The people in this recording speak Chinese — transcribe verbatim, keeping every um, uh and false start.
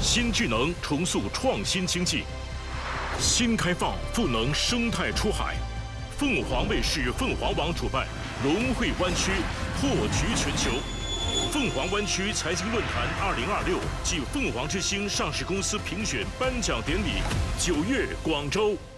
新智能重塑创新经济，新开放赋能生态出海。凤凰卫视、凤凰网主办融汇湾区，破局全球。凤凰湾区财经论坛二零二六暨凤凰之星上市公司评选颁奖典礼，九月广州。